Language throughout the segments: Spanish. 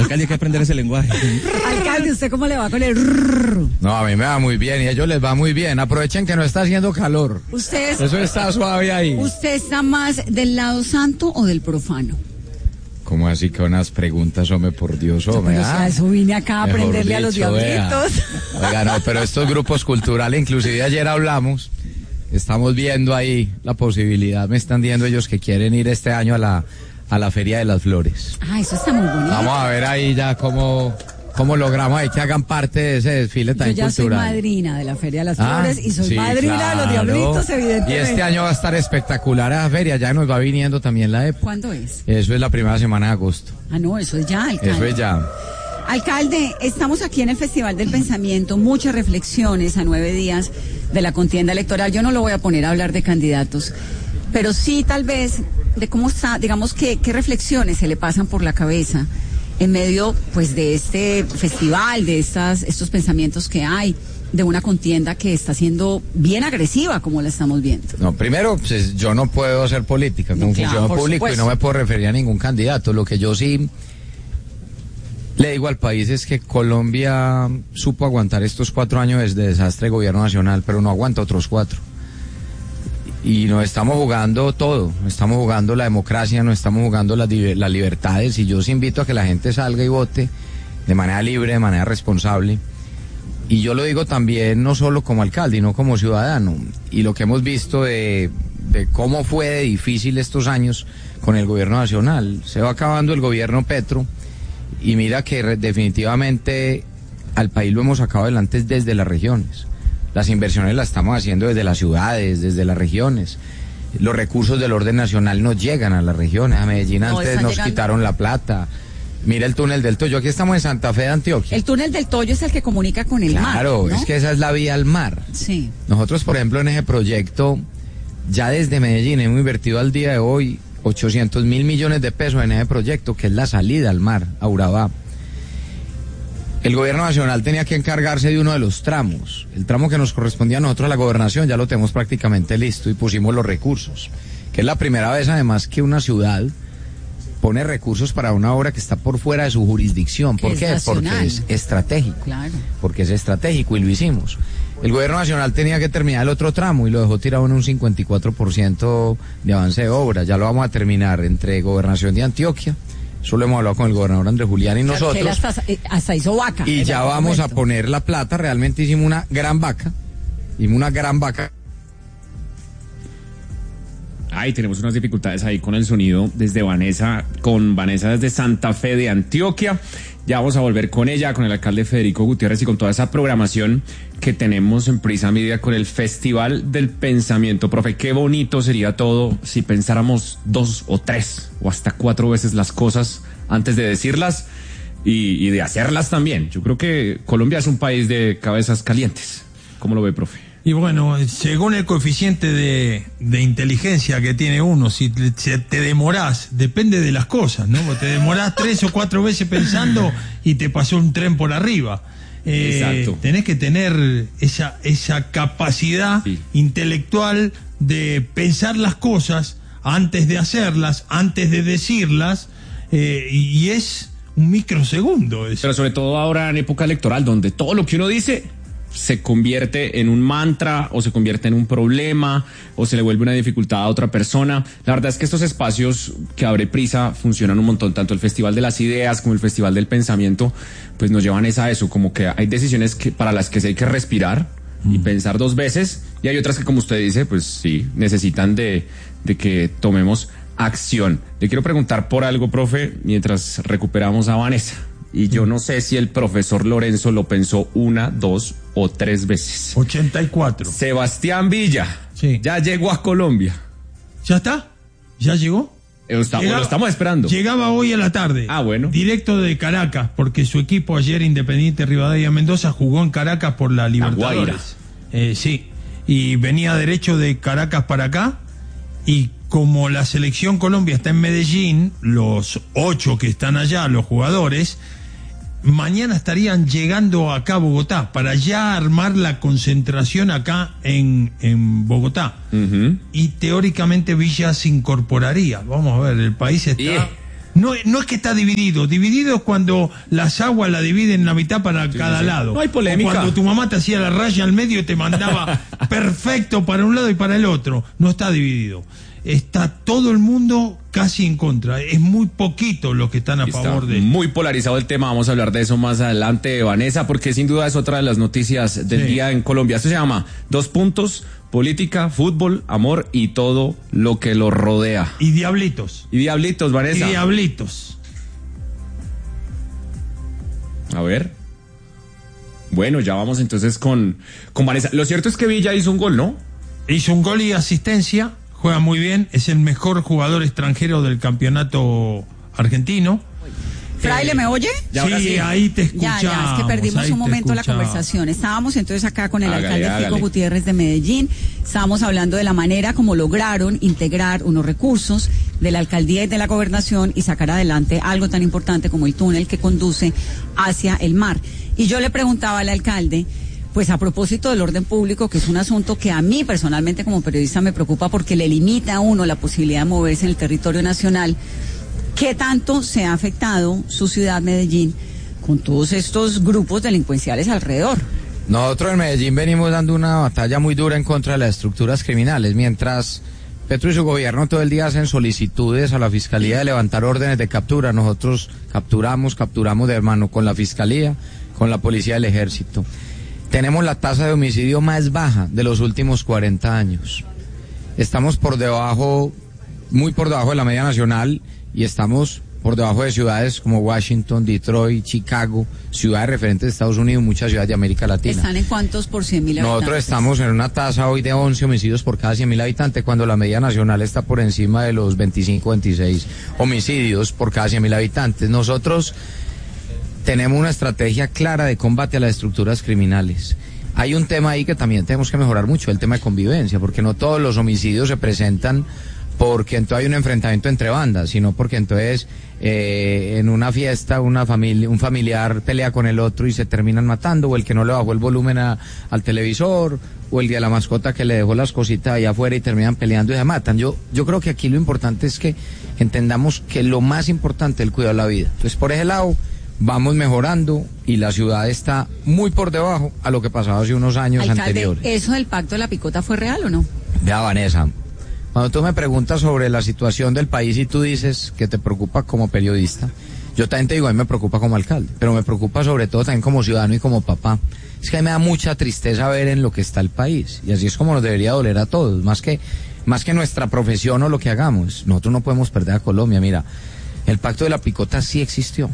Alcalde, hay que aprender ese lenguaje. Alcalde, ¿usted cómo le va con el No, a mí me va muy bien y a ellos les va muy bien. Aprovechen que no está haciendo calor. Eso está suave ahí. ¿Usted está más del lado santo o del profano? ¿Cómo así que unas preguntas, hombre, por Dios, hombre? Pero, o sea, eso vine acá a aprenderle a los diablitos. Oiga, no, pero estos grupos culturales, inclusive ayer hablamos, estamos viendo ahí la posibilidad, me están diciendo ellos que quieren ir este año a la Feria de las Flores. Ah, eso está muy bonito. Vamos a ver ahí ya cómo logramos ahí que hagan parte de ese desfile tan cultural. Yo ya soy madrina de la Feria de las Flores y soy madrina de los diablitos, evidentemente. Y este año va a estar espectacular esa feria, ya nos va viniendo también la época. ¿Cuándo es? Eso es la primera semana de agosto. Ah, no, eso es ya, alcalde. Eso es ya. Alcalde, estamos aquí en el Festival del Pensamiento, muchas reflexiones a 9 días de la contienda electoral. Yo no lo voy a poner a hablar de candidatos, pero sí tal vez de cómo está, digamos, qué reflexiones se le pasan por la cabeza en medio, pues, de este festival, de estos pensamientos que hay, de una contienda que está siendo bien agresiva, como la estamos viendo. No, primero, pues, yo no puedo hacer política como funcionario público supuesto. Y no me puedo referir a ningún candidato. Lo que yo sí le digo al país es que Colombia supo aguantar estos 4 años de desastre de gobierno nacional, pero no aguanta otros 4. Y nos estamos jugando todo, nos estamos jugando la democracia, nos estamos jugando las libertades, y yo os invito a que la gente salga y vote de manera libre, de manera responsable. Y yo lo digo también no solo como alcalde, sino como ciudadano. Y lo que hemos visto de cómo fue de difícil estos años con el gobierno nacional. Se va acabando el gobierno Petro, y mira que definitivamente al país lo hemos sacado adelante desde las regiones. Las inversiones las estamos haciendo desde las ciudades, desde las regiones. Los recursos del orden nacional no llegan a las regiones. A Medellín antes nos quitaron la plata. Mira el túnel del Toyo. Aquí estamos en Santa Fe de Antioquia. El túnel del Toyo es el que comunica con el mar. Claro, ¿no? Es que esa es la vía al mar. Sí. Nosotros, por ejemplo, en ese proyecto, ya desde Medellín hemos invertido al día de hoy 800.000 millones de pesos en ese proyecto, que es la salida al mar, a Urabá. El gobierno nacional tenía que encargarse de uno de los tramos. El tramo que nos correspondía a nosotros, a la gobernación, ya lo tenemos prácticamente listo y pusimos los recursos. Que es la primera vez, además, que una ciudad pone recursos para una obra que está por fuera de su jurisdicción. ¿Por qué? Porque es estratégico. Claro. Porque es estratégico y lo hicimos. El gobierno nacional tenía que terminar el otro tramo y lo dejó tirado en un 54% de avance de obra. Ya lo vamos a terminar entre Gobernación de Antioquia. Eso lo hemos hablado con el gobernador Andrés Julián y nosotros. Hasta hizo vaca. Y ya vamos a poner la plata. Realmente hicimos una gran vaca. Ay, tenemos unas dificultades ahí con el sonido desde Vanessa, con Vanessa desde Santa Fe de Antioquia. Ya vamos a volver con ella, con el alcalde Federico Gutiérrez y con toda esa programación que tenemos en Prisa Media con el Festival del Pensamiento. Profe, qué bonito sería todo si pensáramos 2 o 3 o hasta 4 veces las cosas antes de decirlas y de hacerlas también. Yo creo que Colombia es un país de cabezas calientes. ¿Cómo lo ve, profe? Y bueno, según el coeficiente de inteligencia que tiene uno, si te demorás, depende de las cosas, ¿no? Te demorás 3 o 4 veces pensando y te pasó un tren por arriba. Exacto. Tenés que tener esa capacidad intelectual de pensar las cosas antes de hacerlas, antes de decirlas, y es un microsegundo eso. Pero sobre todo ahora en época electoral, donde todo lo que uno dice se convierte en un mantra o se convierte en un problema o se le vuelve una dificultad a otra persona. La verdad es que estos espacios que abre Prisa funcionan un montón, tanto el Festival de las Ideas como el Festival del Pensamiento, pues nos llevan a eso, como que hay decisiones para las que sí hay que respirar y pensar 2 veces, y hay otras que, como usted dice, pues sí, necesitan de que tomemos acción. Le quiero preguntar por algo, profe, mientras recuperamos a Vanessa. Y yo no sé si el profesor Lorenzo lo pensó 1, 2 o 3 veces. 84. Sebastián Villa. Sí. Ya llegó a Colombia. ¿Ya está? ¿Ya llegó? Lo estamos esperando. Llegaba hoy a la tarde. Ah, bueno. Directo de Caracas, porque su equipo ayer, Independiente Rivadavia Mendoza, jugó en Caracas por la Libertadores. Sí. Y venía derecho de Caracas para acá. Y como la selección Colombia está en Medellín, los 8 que están allá, los jugadores, mañana estarían llegando acá a Bogotá para ya armar la concentración acá en Bogotá. Uh-huh. Y teóricamente Villa se incorporaría. Vamos a ver, el país está No es que está dividido es cuando las aguas la dividen en la mitad para cada lado. No hay polémica. O cuando tu mamá te hacía la raya al medio y te mandaba perfecto para un lado y para el otro. No está dividido. Está todo el mundo casi en contra. Es muy poquito los que están a favor de... Muy polarizado el tema, vamos a hablar de eso más adelante, Vanessa, porque sin duda es otra de las noticias del día en Colombia. Esto se llama 2 puntos, política, fútbol, amor y todo lo que lo rodea. Y diablitos. Y diablitos, Vanessa. Y diablitos. A ver. Bueno, ya vamos entonces con Vanessa. Lo cierto es que Villa hizo un gol, ¿no? Hizo un gol y asistencia. Juega muy bien, es el mejor jugador extranjero del campeonato argentino. Fraile, ¿me oye? Sí, ahí te escuchamos. Ya, es que perdimos un momento la conversación. Estábamos entonces acá con el alcalde Fico Gutiérrez de Medellín. Estábamos hablando de la manera como lograron integrar unos recursos de la alcaldía y de la gobernación y sacar adelante algo tan importante como el túnel que conduce hacia el mar. Y yo le preguntaba al alcalde, pues a propósito del orden público, que es un asunto que a mí personalmente como periodista me preocupa porque le limita a uno la posibilidad de moverse en el territorio nacional, ¿qué tanto se ha afectado su ciudad, Medellín, con todos estos grupos delincuenciales alrededor? Nosotros en Medellín venimos dando una batalla muy dura en contra de las estructuras criminales, mientras Petro y su gobierno todo el día hacen solicitudes a la Fiscalía de levantar órdenes de captura. Nosotros capturamos de mano con la Fiscalía, con la Policía del Ejército. Tenemos la tasa de homicidio más baja de los últimos 40 años. Estamos muy por debajo de la media nacional y estamos por debajo de ciudades como Washington, Detroit, Chicago, ciudades referentes de Estados Unidos, muchas ciudades de América Latina. ¿Están en cuántos por 100.000 habitantes? Nosotros estamos en una tasa hoy de 11 homicidios por cada 100.000 habitantes, cuando la media nacional está por encima de los 25, 26 homicidios por cada 100.000 habitantes. Nosotros tenemos una estrategia clara de combate a las estructuras criminales. Hay un tema ahí que también tenemos que mejorar mucho, el tema de convivencia, porque no todos los homicidios se presentan porque entonces hay un enfrentamiento entre bandas, sino porque entonces en una fiesta un familiar pelea con el otro y se terminan matando, o el que no le bajó el volumen al televisor, o el día de la mascota que le dejó las cositas allá afuera y terminan peleando y se matan. Yo creo que aquí lo importante es que entendamos que lo más importante es el cuidado de la vida. Entonces, por ese lado, vamos mejorando y la ciudad está muy por debajo a lo que pasaba hace unos años anteriores. ¿Eso del pacto de la picota fue real o no? Vea, Vanessa, cuando tú me preguntas sobre la situación del país y tú dices que te preocupa como periodista, yo también te digo, a mí me preocupa como alcalde, pero me preocupa sobre todo también como ciudadano y como papá. Es que a mí me da mucha tristeza ver en lo que está el país, y así es como nos debería doler a todos, más que nuestra profesión o lo que hagamos. Nosotros no podemos perder a Colombia. Mira, el pacto de la picota sí existió.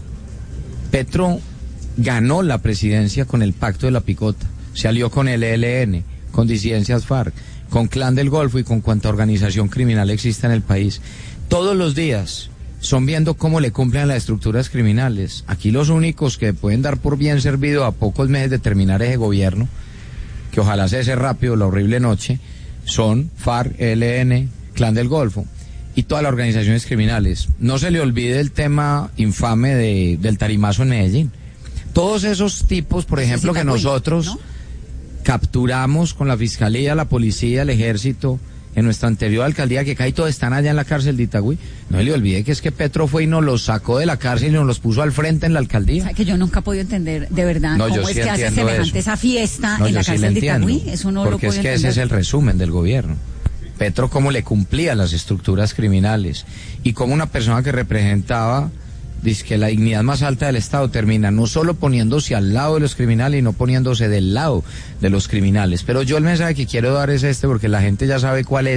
Petro ganó la presidencia con el pacto de la picota, se alió con el ELN, con disidencias FARC, con Clan del Golfo y con cuanta organización criminal existe en el país. Todos los días son viendo cómo le cumplen a las estructuras criminales. Aquí los únicos que pueden dar por bien servido a pocos meses de terminar ese gobierno, que ojalá cese rápido la horrible noche, son FARC, ELN, Clan del Golfo y todas las organizaciones criminales. No se le olvide el tema infame del tarimazo en Medellín. Todos esos tipos, por ejemplo, que nosotros, ¿no?, capturamos con la Fiscalía, la Policía, el Ejército, en nuestra anterior alcaldía, que casi todos están allá en la cárcel de Itagüí. No se le olvide que es que Petro fue y nos los sacó de la cárcel y nos los puso al frente en la alcaldía. O sea, que yo nunca he podido entender, de verdad, cómo es que hace semejante esa fiesta en la cárcel de Itagüí. Eso no lo puedo entender. Porque es que ese es el resumen del gobierno. Petro cómo le cumplía las estructuras criminales y cómo una persona que representaba, dice que la dignidad más alta del Estado, termina no solo poniéndose al lado de los criminales y no poniéndose del lado de los criminales. Pero yo el mensaje que quiero dar es porque la gente ya sabe qué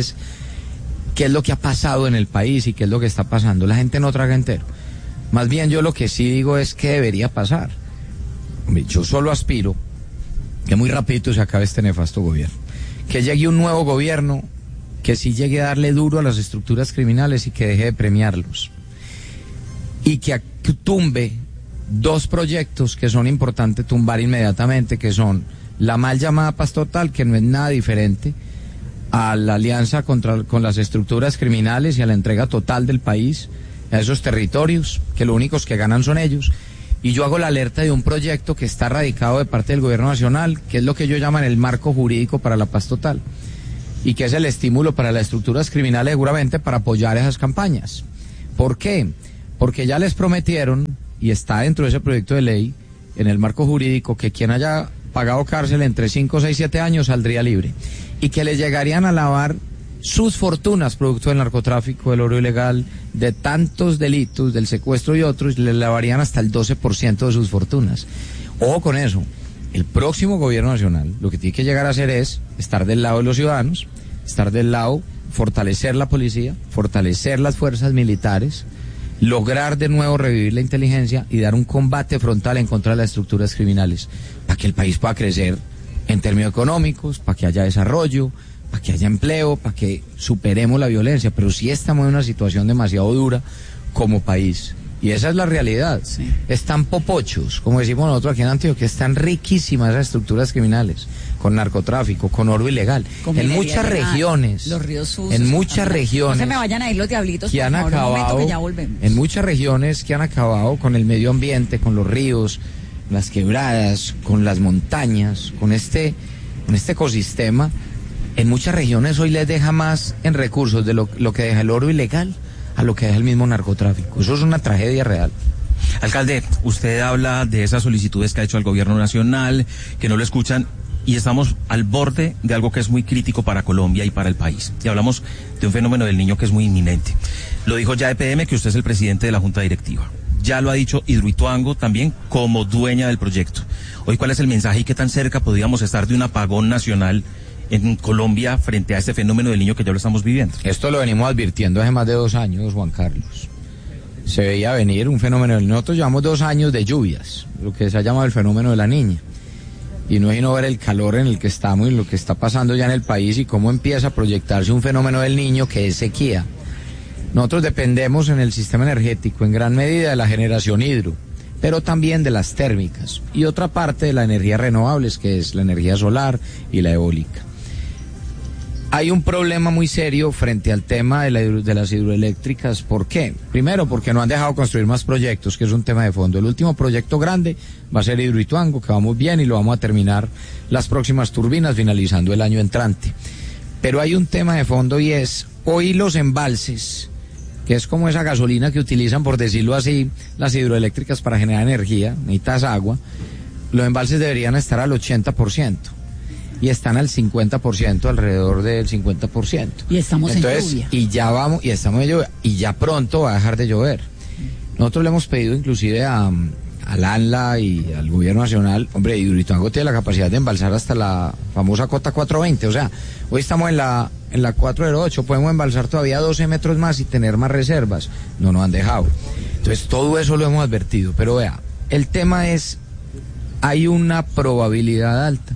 es lo que ha pasado en el país y qué es lo que está pasando. La gente no traga entero. Más bien yo lo que sí digo es que debería pasar. Yo solo aspiro que muy rapidito se acabe este nefasto gobierno. Que llegue un nuevo gobierno que sí llegue a darle duro a las estructuras criminales y que deje de premiarlos. Y que tumbe 2 proyectos que son importantes tumbar inmediatamente, que son la mal llamada paz total, que no es nada diferente a la alianza con las estructuras criminales y a la entrega total del país a esos territorios, que los únicos que ganan son ellos. Y yo hago la alerta de un proyecto que está radicado de parte del gobierno nacional, que es lo que ellos llaman el marco jurídico para la paz total, y que es el estímulo para las estructuras criminales seguramente para apoyar esas campañas. ¿Por qué? porque ya les prometieron, y está dentro de ese proyecto de ley, en el marco jurídico, que quien haya pagado cárcel entre 5, 6, 7 años saldría libre, y que le llegarían a lavar sus fortunas producto del narcotráfico, del oro ilegal, de tantos delitos, del secuestro y otros, le lavarían hasta el 12% de sus fortunas. Ojo con eso, el próximo gobierno nacional lo que tiene que llegar a hacer es estar del lado de los ciudadanos, estar del lado, fortalecer la policía, fortalecer las fuerzas militares, lograr de nuevo revivir la inteligencia y dar un combate frontal en contra de las estructuras criminales, para que el país pueda crecer en términos económicos, para que haya desarrollo, para que haya empleo, para que superemos la violencia. Pero sí estamos en una situación demasiado dura como país. Y esa es la realidad. Sí. Están popochos, como decimos nosotros aquí en Antioquia, están riquísimas esas estructuras criminales, con narcotráfico, con oro ilegal. Con en muchas ilegal, regiones, los ríos sucios, en muchas regiones, no se me vayan a ir los diablitos, que por han favor, acabado, un momento que ya volvemos. En muchas regiones que han acabado con el medio ambiente, con los ríos, las quebradas, con las montañas, con este ecosistema. En muchas regiones hoy les deja más en recursos de lo que deja el oro ilegal a lo que deja el mismo narcotráfico. Eso es una tragedia real. Alcalde, usted habla de esas solicitudes que ha hecho al gobierno nacional, que no lo escuchan, y estamos al borde de algo que es muy crítico para Colombia y para el país. Y hablamos de un fenómeno del niño que es muy inminente. Lo dijo ya EPM, que usted es el presidente de la Junta Directiva. Ya lo ha dicho Hidroituango también, como dueña del proyecto. Hoy, ¿cuál es el mensaje y qué tan cerca podríamos estar de un apagón nacional en Colombia frente a este fenómeno del niño que ya lo estamos viviendo? Esto lo venimos advirtiendo hace más de 2 años, Juan Carlos. Se veía venir un fenómeno. Nosotros llevamos 2 años de lluvias, lo que se ha llamado el fenómeno de la niña. Y no es sino ver el calor en el que estamos y lo que está pasando ya en el país y cómo empieza a proyectarse un fenómeno del niño que es sequía. Nosotros dependemos en el sistema energético en gran medida de la generación hidro, pero también de las térmicas y otra parte de las energías renovables, que es la energía solar y la eólica. Hay un problema muy serio frente al tema de las hidroeléctricas. ¿Por qué? Primero, porque no han dejado construir más proyectos, que es un tema de fondo. El último proyecto grande va a ser Hidroituango, que va muy bien y lo vamos a terminar las próximas turbinas finalizando el año entrante. Pero hay un tema de fondo y es, hoy los embalses, que es como esa gasolina que utilizan, por decirlo así, las hidroeléctricas para generar energía, necesitas agua, los embalses deberían estar al 80%. Y están al 50%, alrededor del 50%. Y estamos en lluvia. Y estamos en lluvia, y ya pronto va a dejar de llover. Nosotros le hemos pedido inclusive al ANLA y al gobierno nacional, hombre, Hidroituango tiene la capacidad de embalsar hasta la famosa cota 420, o sea, hoy estamos en la 408, podemos embalsar todavía 12 metros más y tener más reservas. No nos han dejado. Entonces todo eso lo hemos advertido, pero vea, el tema es, hay una probabilidad alta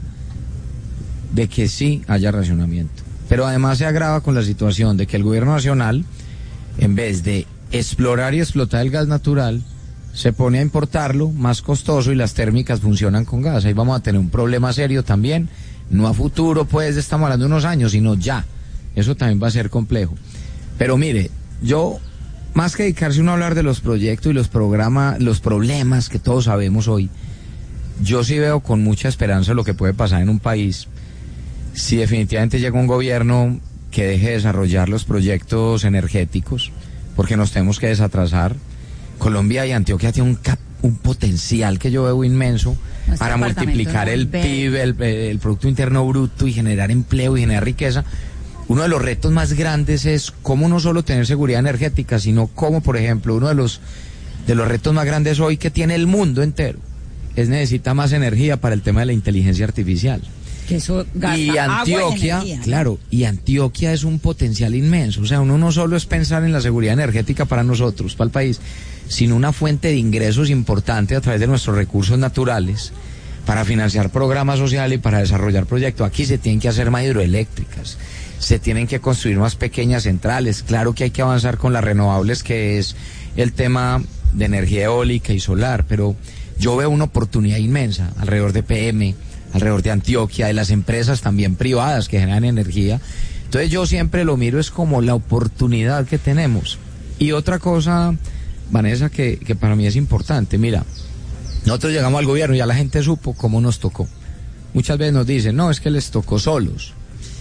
de que sí haya racionamiento. Pero además se agrava con la situación de que el gobierno nacional, en vez de explorar y explotar el gas natural, se pone a importarlo, más costoso, y las térmicas funcionan con gas. Ahí vamos a tener un problema serio también, no a futuro, pues estamos hablando de unos años, sino ya. Eso también va a ser complejo. Pero mire, yo, más que dedicarse uno a hablar de los proyectos y los problemas que todos sabemos hoy, yo sí veo con mucha esperanza lo que puede pasar en un país si definitivamente llega un gobierno que deje de desarrollar los proyectos energéticos, porque nos tenemos que desatrasar. Colombia y Antioquia tienen un potencial que yo veo inmenso para multiplicar el PIB, el Producto Interno Bruto, y generar empleo y generar riqueza. Uno de los retos más grandes es cómo no solo tener seguridad energética, sino cómo, por ejemplo, uno de los retos más grandes hoy que tiene el mundo entero necesita más energía para el tema de la inteligencia artificial. Que eso gasta y Antioquia, agua y energía, claro, y Antioquia es un potencial inmenso. O sea, uno no solo es pensar en la seguridad energética para nosotros, para el país, sino una fuente de ingresos importante a través de nuestros recursos naturales para financiar programas sociales y para desarrollar proyectos. Aquí se tienen que hacer más hidroeléctricas, se tienen que construir más pequeñas centrales. Claro que hay que avanzar con las renovables, que es el tema de energía eólica y solar, pero yo veo una oportunidad inmensa alrededor de PM, alrededor de Antioquia, de las empresas también privadas que generan energía. Entonces yo siempre lo miro es como la oportunidad que tenemos. Y otra cosa, Vanessa, que para mí es importante, mira, nosotros llegamos al gobierno y ya la gente supo cómo nos tocó. Muchas veces nos dicen, no, es que les tocó solos.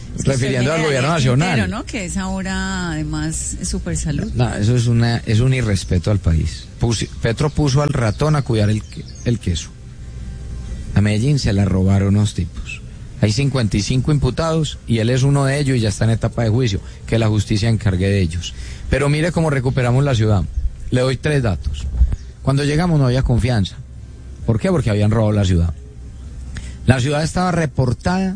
refiriendo al gobierno nacional. Pero no, que es ahora además es super salud. No, eso es un irrespeto al país. Petro puso al ratón a cuidar el queso. A Medellín se la robaron unos tipos. Hay 55 imputados y él es uno de ellos y ya está en etapa de juicio. Que la justicia encargue de ellos. Pero mire cómo recuperamos la ciudad. Le doy 3 datos. Cuando llegamos no había confianza. ¿Por qué? Porque habían robado la ciudad. La ciudad estaba reportada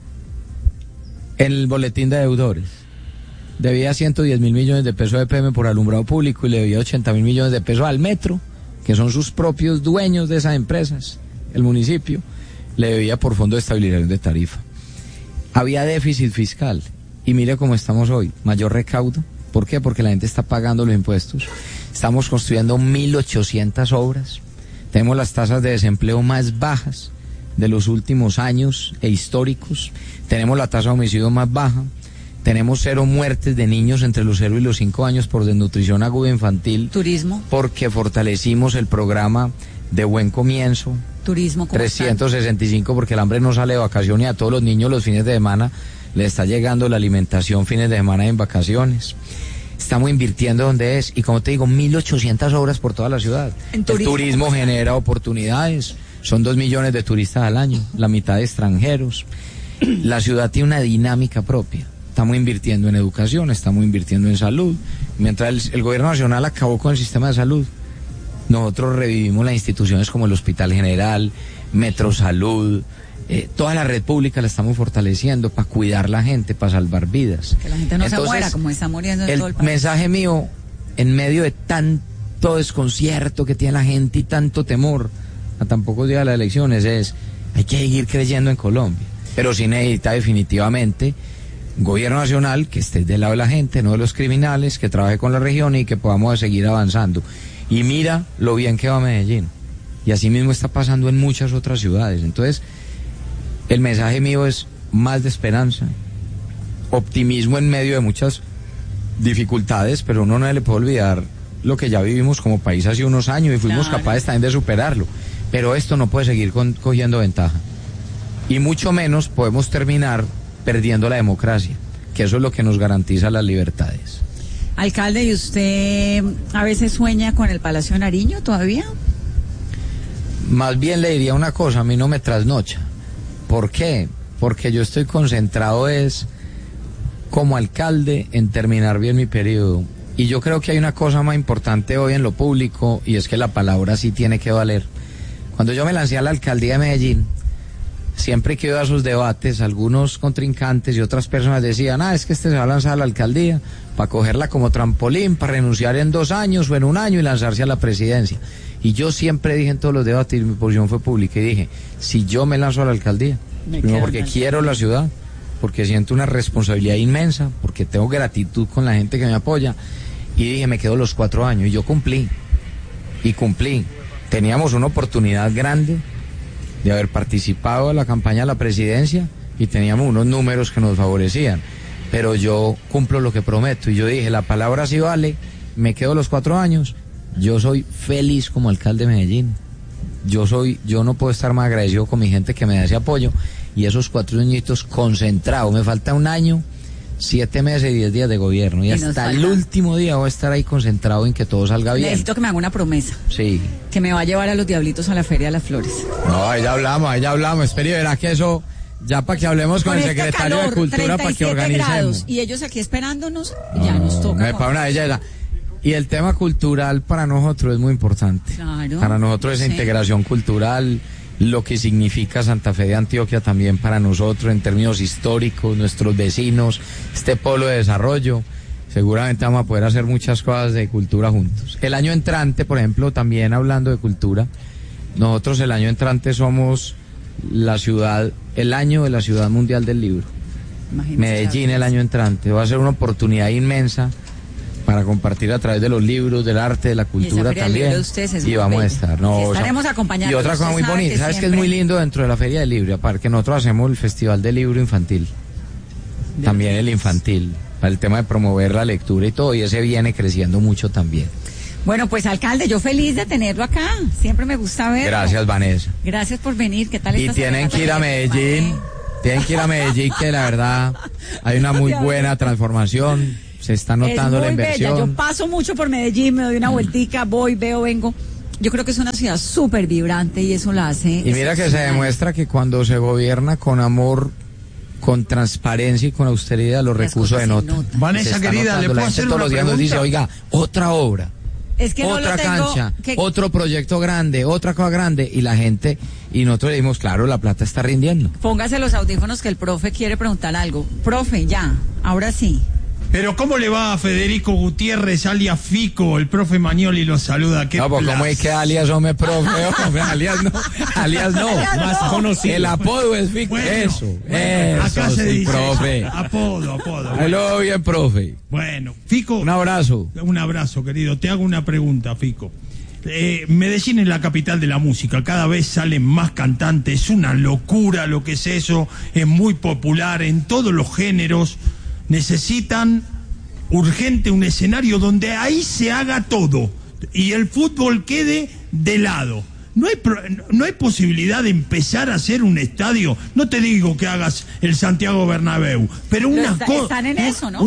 en el boletín de deudores. Debía 110.000 millones de pesos de EPM por alumbrado público y le debía 80.000 millones de pesos al metro, que son sus propios dueños de esas empresas. El municipio le debía por fondo de estabilización de tarifa. Había déficit fiscal y mire cómo estamos hoy, mayor recaudo. ¿Por qué? Porque la gente está pagando los impuestos. Estamos construyendo 1.800 obras. Tenemos las tasas de desempleo más bajas de los últimos años e históricos. Tenemos la tasa de homicidio más baja. Tenemos 0 muertes de niños entre los 0 y los 5 años por desnutrición aguda infantil. Turismo. Porque fortalecimos el programa de Buen Comienzo. Turismo. 365 porque el hambre no sale de vacaciones y a todos los niños los fines de semana les está llegando la alimentación fines de semana en vacaciones. Estamos invirtiendo donde es y como te digo, 1.800 obras por toda la ciudad. El turismo genera oportunidades. Son 2 millones de turistas al año, la mitad de extranjeros. La ciudad tiene una dinámica propia. Estamos invirtiendo en educación, estamos invirtiendo en salud. Mientras el gobierno nacional acabó con el sistema de salud, nosotros revivimos las instituciones como el Hospital General, Metrosalud, toda la red pública la estamos fortaleciendo para cuidar la gente, para salvar vidas. Que la gente no se muera como está muriendo en todo el país. El mensaje mío, en medio de tanto desconcierto que tiene la gente y tanto temor a tan pocos días de las elecciones, es: hay que seguir creyendo en Colombia, pero sí necesita definitivamente un gobierno nacional que esté del lado de la gente, no de los criminales, que trabaje con la región y que podamos seguir avanzando. Y mira lo bien que va Medellín. Y así mismo está pasando en muchas otras ciudades. Entonces, el mensaje mío es más de esperanza, optimismo en medio de muchas dificultades, pero uno no le puede olvidar lo que ya vivimos como país hace unos años y fuimos capaces también de superarlo. Pero esto no puede seguir cogiendo ventaja. Y mucho menos podemos terminar perdiendo la democracia, que eso es lo que nos garantiza las libertades. Alcalde, ¿y usted a veces sueña con el Palacio de Nariño todavía? Más bien le diría una cosa, a mí no me trasnocha. ¿Por qué? Porque yo estoy concentrado como alcalde en terminar bien mi periodo. Y yo creo que hay una cosa más importante hoy en lo público y es que la palabra sí tiene que valer. Cuando yo me lancé a la alcaldía de Medellín, siempre que iba a sus debates, algunos contrincantes y otras personas decían: es que se va a lanzar a la alcaldía para cogerla como trampolín, para renunciar en 2 años o en 1 año y lanzarse a la presidencia. Y yo siempre dije en todos los debates, y mi posición fue pública, y dije: si yo me lanzo a la alcaldía, primero porque quiero la ciudad, porque siento una responsabilidad inmensa, porque tengo gratitud con la gente que me apoya, y dije, me quedo los 4 años, y yo cumplí. Teníamos una oportunidad grande de haber participado en la campaña de la presidencia y teníamos unos números que nos favorecían, pero yo cumplo lo que prometo y yo dije, la palabra sí vale, me quedo los 4 años, yo soy feliz como alcalde de Medellín, yo no puedo estar más agradecido con mi gente que me da ese apoyo y esos 4 añitos concentrados, me falta 1 año, 7 meses y 10 días de gobierno y hasta el último día voy a estar ahí concentrado en que todo salga bien. Necesito que me haga una promesa. Sí. Que me va a llevar a los Diablitos a la Feria de las Flores. No, ahí ya hablamos. Espera y verá que eso, ya para que hablemos con el secretario de Cultura para que organicemos. Grados, y ellos aquí esperándonos, ya nos toca. Para una de ellas. Y el tema cultural para nosotros es muy importante. Claro. Para nosotros esa integración cultural, lo que significa Santa Fe de Antioquia también para nosotros en términos históricos, nuestros vecinos, este polo de desarrollo. Seguramente vamos a poder hacer muchas cosas de cultura juntos. El año entrante, por ejemplo, también hablando de cultura, nosotros el año entrante somos el año de la Ciudad Mundial del Libro. Imagínese, Medellín el año entrante. Va a ser una oportunidad inmensa para compartir a través de los libros, del arte, de la cultura también. Y vamos a estar. Estaremos acompañando. Y otra cosa muy bonita, ¿sabes qué es muy lindo dentro de la Feria del Libro? Aparte que nosotros hacemos el Festival del Libro Infantil. También el infantil, para el tema de promover la lectura y todo, y ese viene creciendo mucho también. Bueno, pues alcalde, yo feliz de tenerlo acá. Siempre me gusta verlo. Gracias, Vanessa. Gracias por venir. ¿Qué tal esta semana? Y tienen que ir a Medellín Tienen que ir a Medellín, que la verdad hay una muy buena transformación. Se está notando la inversión. Bella. Yo paso mucho por Medellín, me doy una vueltica, voy, veo, vengo. Yo creo que es una ciudad súper vibrante y eso la hace. Y mira que se demuestra que cuando se gobierna con amor, con transparencia y con austeridad, los recursos se notan. Vanessa, querida, le puedo hacer todos una los días pregunta. Nos dice, oiga, otra obra. Es que otra cancha, otro proyecto grande, otra cosa grande, y la gente, y nosotros le dimos, claro, la plata está rindiendo. Póngase los audífonos que el profe quiere preguntar algo. Profe, ya, ahora sí. Pero ¿cómo le va a Federico Gutiérrez, alias Fico? El profe Magnoli lo saluda. No, pues ¿cómo es que alias, hombre, profe? Hombre, alias no. Más conocido. El apodo es Fico. Bueno, eso, acá se dice profe. Apodo. Ahí lo veo bien, profe. Bueno, Fico. Un abrazo. Un abrazo, querido. Te hago una pregunta, Fico. Medellín es la capital de la música, cada vez salen más cantantes, es una locura lo que es eso, es muy popular en todos los géneros. Necesitan urgente un escenario donde ahí se haga todo y el fútbol quede de lado. No hay posibilidad de empezar a hacer un estadio. No te digo que hagas el Santiago Bernabéu, pero están en eso, ¿no?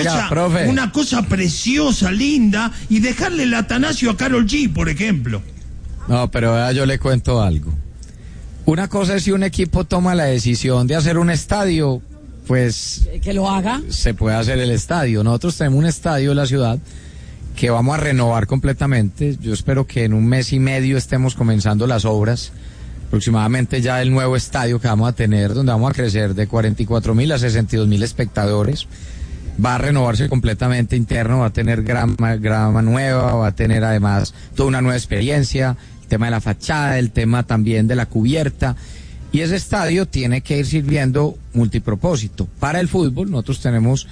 Una cosa preciosa, linda, y dejarle el Atanasio a Karol G, por ejemplo. No, pero yo le cuento algo. Una cosa es si un equipo toma la decisión de hacer un estadio, pues que lo haga. Se puede hacer el estadio. Nosotros tenemos un estadio en la ciudad que vamos a renovar completamente. Yo espero que en un mes y medio estemos comenzando las obras. Aproximadamente ya el nuevo estadio que vamos a tener, donde vamos a crecer de 44.000 a 62.000 espectadores. Va a renovarse completamente interno, va a tener grama nueva, va a tener además toda una nueva experiencia, el tema de la fachada, el tema también de la cubierta. Y ese estadio tiene que ir sirviendo multipropósito. Para el fútbol, nosotros tenemos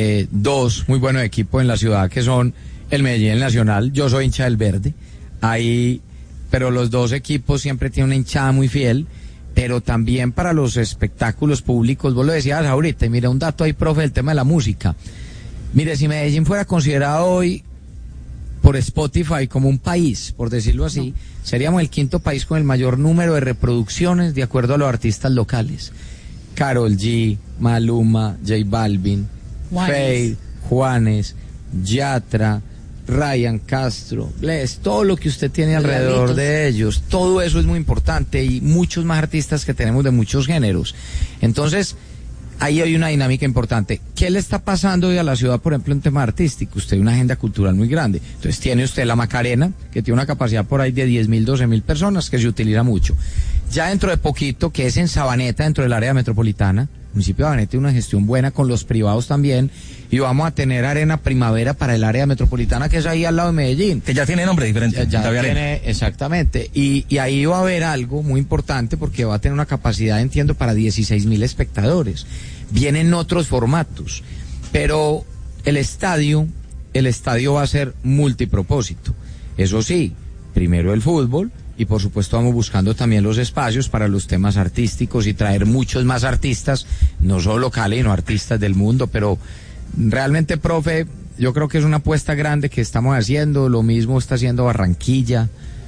dos muy buenos equipos en la ciudad, que son el Medellín y el Nacional. Yo soy hincha del Verde, pero los dos equipos siempre tienen una hinchada muy fiel. Pero también para los espectáculos públicos, vos lo decías ahorita, y mira un dato ahí, profe, del tema de la música. Mire, si Medellín fuera considerado hoy por Spotify como un país, por decirlo así, seríamos el quinto país con el mayor número de reproducciones de acuerdo a los artistas locales. Karol G, Maluma, J Balvin, Feid, Juanes, Yatra, Ryan Castro, Bless, todo lo que usted tiene alrededor de ellos, todo eso es muy importante, y muchos más artistas que tenemos de muchos géneros. Entonces, ahí hay una dinámica importante. ¿Qué le está pasando hoy a la ciudad, por ejemplo, en tema artístico? Usted tiene una agenda cultural muy grande. Entonces tiene usted la Macarena, que tiene una capacidad por ahí de 10.000, 12.000 personas, que se utiliza mucho. Ya dentro de poquito, que es en Sabaneta, dentro del área metropolitana, el municipio de Sabaneta tiene una gestión buena con los privados también, y vamos a tener Arena Primavera para el área metropolitana, que es ahí al lado de Medellín. Que ya tiene nombre diferente. Ya tiene, exactamente. Y ahí va a haber algo muy importante, porque va a tener una capacidad, entiendo, para 16.000 espectadores. Vienen otros formatos, pero el estadio va a ser multipropósito. Eso sí, primero el fútbol, y por supuesto vamos buscando también los espacios para los temas artísticos y traer muchos más artistas, no solo locales, sino artistas del mundo. Pero realmente, profe, yo creo que es una apuesta grande que estamos haciendo. Lo mismo está haciendo Barranquilla,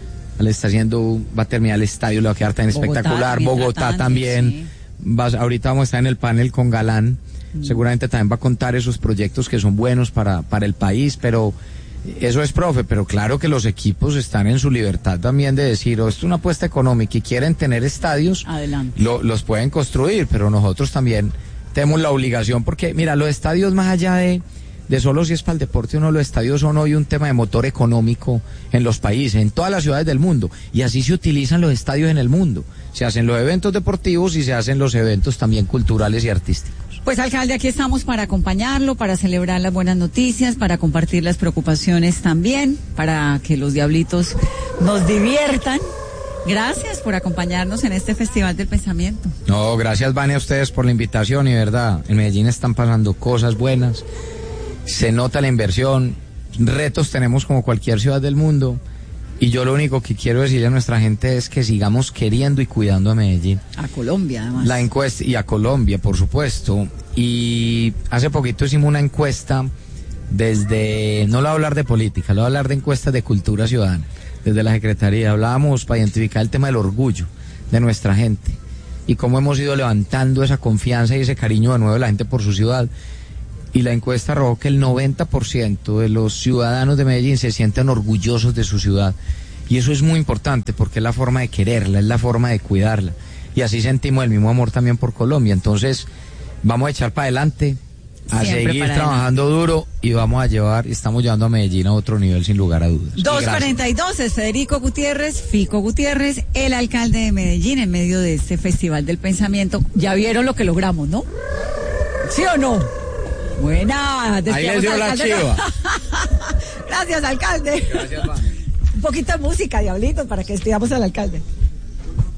va a terminar el estadio, le va a quedar tan espectacular. Bogotá también. Sí. Ahorita vamos a estar en el panel con Galán, seguramente también va a contar esos proyectos que son buenos para el país, pero eso es, profe, pero claro que los equipos están en su libertad también de decir, esto es una apuesta económica y quieren tener estadios, adelante. Los pueden construir, pero nosotros también tenemos la obligación, porque mira, los estadios, más allá de solo si es para el deporte o no, los estadios son hoy un tema de motor económico en los países, en todas las ciudades del mundo, y así se utilizan los estadios en el mundo. Se hacen los eventos deportivos y se hacen los eventos también culturales y artísticos. Pues, alcalde, aquí estamos para acompañarlo, para celebrar las buenas noticias, para compartir las preocupaciones también, para que los diablitos nos diviertan. Gracias por acompañarnos en este Festival del Pensamiento. No, gracias, Vane, a ustedes por la invitación, y verdad, en Medellín están pasando cosas buenas, se nota la inversión, retos tenemos como cualquier ciudad del mundo, y yo lo único que quiero decirle a nuestra gente es que sigamos queriendo y cuidando a Medellín. A Colombia, además. La encuesta, y a Colombia, por supuesto. Y hace poquito hicimos una encuesta no le voy a hablar de política, le voy a hablar de encuestas de cultura ciudadana. Desde la Secretaría hablábamos para identificar el tema del orgullo de nuestra gente. y cómo hemos ido levantando esa confianza y ese cariño de nuevo de la gente por su ciudad. Y la encuesta arrojó que el 90% de los ciudadanos de Medellín se sienten orgullosos de su ciudad. Y eso es muy importante porque es la forma de quererla, es la forma de cuidarla. Y así sentimos el mismo amor también por Colombia. Entonces, vamos a echar para adelante, a Siempre seguir trabajando duro y estamos llevando a Medellín a otro nivel sin lugar a dudas. 2:42 es Federico Gutiérrez, Fico Gutiérrez, el alcalde de Medellín en medio de este Festival del Pensamiento. Ya vieron lo que logramos, ¿no? ¿Sí o no? Buena. Ahí les dio la chiva. Gracias, alcalde. Gracias, Vane. Un poquito de música, diablito, para que despidamos al alcalde.